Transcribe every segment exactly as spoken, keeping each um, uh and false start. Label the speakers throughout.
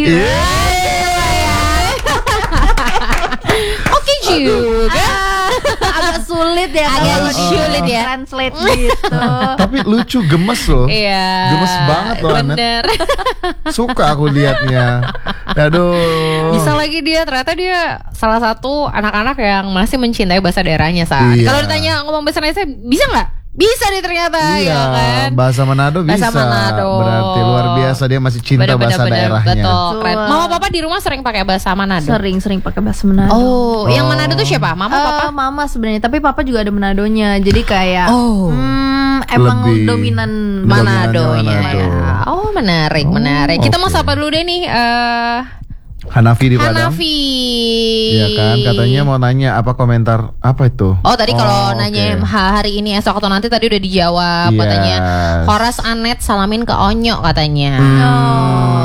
Speaker 1: Oke juga.
Speaker 2: Agak sulit ya,
Speaker 1: agak
Speaker 2: kalau
Speaker 1: sulit ya
Speaker 2: translate gitu.
Speaker 3: Tapi lucu, gemes loh.
Speaker 1: Iya.
Speaker 3: Gemes banget loh Anet.
Speaker 1: Bener.
Speaker 3: Suka aku liatnya. Aduh.
Speaker 1: Bisa lagi dia, ternyata dia salah satu anak-anak yang masih mencintai bahasa daerahnya saat.
Speaker 3: Iya.
Speaker 1: Kalau ditanya ngomong bahasa Indonesia bisa nggak? Bisa nih ternyata.
Speaker 3: Iya,
Speaker 1: ya kan?
Speaker 3: bahasa Manado
Speaker 1: Bahasa
Speaker 3: bisa.
Speaker 1: Manado.
Speaker 3: Berarti luar biasa, dia masih cinta
Speaker 1: Bener,
Speaker 3: bahasa
Speaker 1: bener, bener.
Speaker 3: daerahnya.
Speaker 1: Betul, keren. Mama papa di rumah sering pakai bahasa Manado.
Speaker 2: Sering-sering pakai bahasa Manado.
Speaker 1: Oh, yang Manado tuh siapa? Mama
Speaker 2: Eh,
Speaker 1: papa?
Speaker 2: mama sebenarnya, tapi papa juga ada Manadonya. Jadi kayak
Speaker 1: Oh.
Speaker 2: hmm, emang
Speaker 3: Lebih
Speaker 2: dominan
Speaker 1: Manadonya.
Speaker 3: Manado.
Speaker 1: Ya. Oh, menarik,
Speaker 3: Oh,
Speaker 1: menarik. Kita mau
Speaker 3: oke.
Speaker 1: sapa dulu deh nih eh
Speaker 3: Hanafi di Padang.
Speaker 1: Hanafi.
Speaker 3: Iya kan, katanya mau nanya apa komentar apa itu?
Speaker 1: Oh tadi kalau
Speaker 3: Oh,
Speaker 1: nanya
Speaker 3: oke.
Speaker 1: hari ini esok atau nanti tadi udah dijawab.
Speaker 3: Yes.
Speaker 1: Katanya Horas Anet salamin ke Onyo katanya.
Speaker 3: Hmm.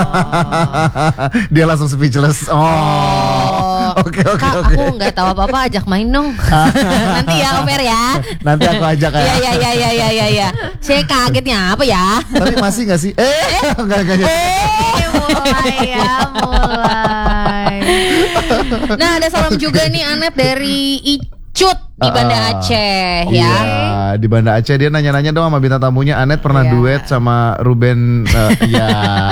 Speaker 3: Dia langsung speechless. Oh. Oke oke
Speaker 1: Kak,
Speaker 3: oke.
Speaker 1: aku nggak tahu apa-apa, ajak main dong. Nanti ya Omer ya.
Speaker 3: Nanti aku ajak
Speaker 1: Iya
Speaker 3: ya.
Speaker 1: iya iya iya iya iya. Ya. Saya kagetnya apa ya?
Speaker 3: Tapi masih gak sih? Eh, enggak enggak.
Speaker 2: Eh, mulai ya, mulai.
Speaker 1: Nah ada salam juga nih Anet dari Icut di Banda
Speaker 3: Ah,
Speaker 1: Aceh ya.
Speaker 3: Iya, di Banda Aceh dia nanya-nanya dong sama bintang tamunya. Anet pernah
Speaker 1: Iya.
Speaker 3: duet sama Ruben. eh, Iya.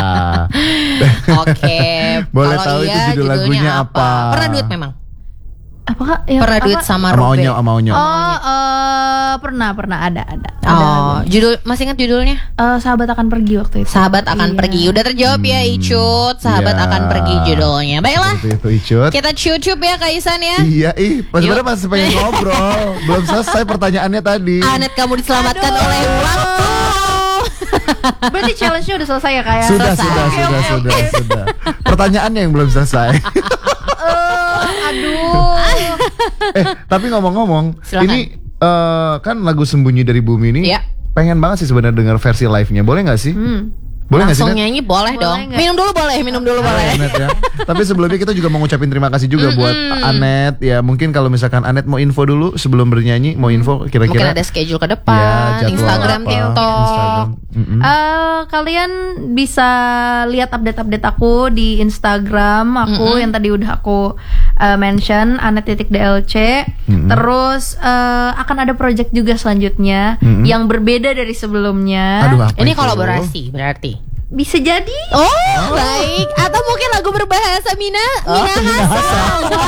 Speaker 1: Oke.
Speaker 3: Boleh
Speaker 1: Kalau
Speaker 3: tahu itu
Speaker 1: iya,
Speaker 3: judul
Speaker 1: judulnya
Speaker 3: lagunya apa?
Speaker 1: Pernah duet memang?
Speaker 2: Apa kak? Yang
Speaker 1: Pernah
Speaker 2: apa?
Speaker 1: duet sama
Speaker 3: Sama
Speaker 1: Ruben?
Speaker 3: Onyo, sama Onyo.
Speaker 2: Oh, eh, pernah pernah ada ada. ada
Speaker 1: Oh,
Speaker 2: lagu.
Speaker 1: judul masih ingat judulnya?
Speaker 2: Eh, sahabat akan pergi waktu itu.
Speaker 1: Sahabat akan
Speaker 2: Iya.
Speaker 1: pergi. Udah terjawab ya Icut. Sahabat
Speaker 3: iya.
Speaker 1: akan pergi judulnya. Baiklah.
Speaker 3: Seperti itu Icut.
Speaker 1: Kita cucup ya Kak Isan ya.
Speaker 3: Iya, ih, pas
Speaker 1: Yuk.
Speaker 3: sebenarnya masih pengen ngobrol. Belum selesai pertanyaannya tadi.
Speaker 1: Anet kamu diselamatkan
Speaker 2: Aduh.
Speaker 1: oleh waktu.
Speaker 2: Berarti challenge-nya udah selesai ya kak ya?
Speaker 3: Sudah,
Speaker 1: Selesai.
Speaker 3: sudah,
Speaker 2: Oke,
Speaker 3: sudah,
Speaker 2: oke,
Speaker 3: sudah,
Speaker 2: oke.
Speaker 3: sudah. Pertanyaannya yang belum selesai.
Speaker 2: Eh, aduh.
Speaker 3: eh, tapi ngomong-ngomong,
Speaker 1: Silakan.
Speaker 3: ini eh, kan lagu Sembunyi dari Bumi ini
Speaker 1: Iya.
Speaker 3: pengen banget sih sebenarnya dengar versi live-nya. Boleh nggak sih?
Speaker 2: Hmm.
Speaker 3: Boleh nggak sih?
Speaker 1: Langsung
Speaker 3: Net?
Speaker 1: nyanyi boleh,
Speaker 2: Boleh
Speaker 1: dong.
Speaker 2: nggak?
Speaker 1: Minum dulu boleh, minum dulu boleh.
Speaker 3: Anet ya. Tapi sebelumnya kita juga mau ngucapin terima kasih juga buat Anet. Ya mungkin kalau misalkan Anet mau info dulu sebelum bernyanyi, mau info
Speaker 1: Mungkin
Speaker 3: kira-kira
Speaker 1: ada schedule ke
Speaker 3: ya,
Speaker 1: depan,
Speaker 3: jadwal
Speaker 1: Instagram,
Speaker 3: apa,
Speaker 1: TikTok.
Speaker 3: Instagram. Mm-mm.
Speaker 2: Eh, kalian bisa lihat update-update aku di Instagram aku
Speaker 1: Mm-mm.
Speaker 2: yang tadi udah aku eh, mention anet titik d l c.
Speaker 3: Mm-mm.
Speaker 2: Terus eh, akan ada project juga selanjutnya
Speaker 3: Mm-mm.
Speaker 2: yang berbeda dari sebelumnya.
Speaker 3: Aduh, apa
Speaker 1: Ini
Speaker 3: itu?
Speaker 1: kolaborasi berarti.
Speaker 2: Bisa jadi.
Speaker 1: Oh, baik. Atau mungkin lagu berbahasa Mina,
Speaker 3: Oh,
Speaker 1: Mina
Speaker 3: Mina
Speaker 1: Hasan. Wow.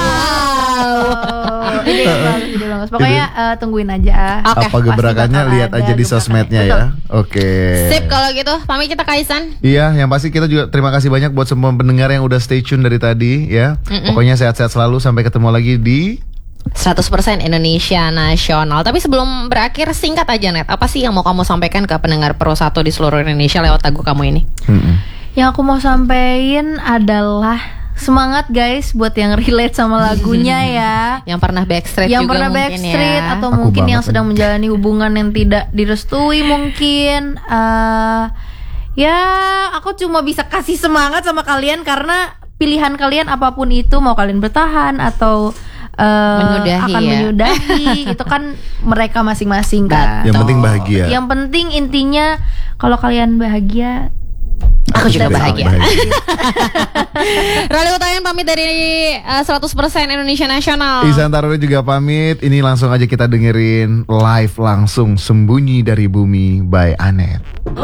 Speaker 2: Oh, ide yang bagus, ide yang bagus. Pokoknya eh, tungguin aja.
Speaker 1: Oke,
Speaker 3: Apa gebrakannya
Speaker 2: pasti bakal
Speaker 3: lihat
Speaker 2: ada
Speaker 3: aja di
Speaker 2: gebrakannya.
Speaker 3: sosmednya ya. Oke.
Speaker 1: Sip kalau gitu. Pamit kita Kaisan.
Speaker 3: Iya, yang pasti kita juga terima kasih banyak buat semua pendengar yang udah stay tune dari tadi ya.
Speaker 1: Mm-mm.
Speaker 3: Pokoknya sehat-sehat selalu, sampai ketemu lagi di
Speaker 1: seratus persen Indonesia Nasional. Tapi sebelum berakhir singkat aja Net. Apa sih yang mau kamu sampaikan ke pendengar Pro satu di seluruh Indonesia lewat lagu kamu ini?
Speaker 3: Mm-mm.
Speaker 2: Yang aku mau sampein adalah semangat guys buat yang relate sama lagunya ya.
Speaker 1: Yang pernah backstreet
Speaker 2: Yang
Speaker 1: juga
Speaker 2: pernah
Speaker 1: mungkin
Speaker 2: backstreet
Speaker 1: ya.
Speaker 2: atau
Speaker 3: Aku
Speaker 2: mungkin yang
Speaker 3: banget
Speaker 2: sedang
Speaker 3: ini.
Speaker 2: menjalani hubungan yang tidak direstui mungkin. Eh, ya aku cuma bisa kasih semangat sama kalian karena pilihan kalian apapun itu, mau kalian bertahan atau eh,
Speaker 1: Menyudahi
Speaker 2: akan
Speaker 1: ya.
Speaker 2: menyudahi itu kan mereka masing-masing kan.
Speaker 3: Yang penting bahagia.
Speaker 2: Yang penting intinya kalau kalian bahagia,
Speaker 1: Aku juga
Speaker 3: Kita
Speaker 1: bahagia.
Speaker 3: bahagia.
Speaker 1: Rally Utayan pamit dari uh, seratus persen Indonesia Nasional.
Speaker 3: Ihsan Taruri juga pamit. Ini langsung aja kita dengerin live langsung Sembunyi dari Bumi by Anet.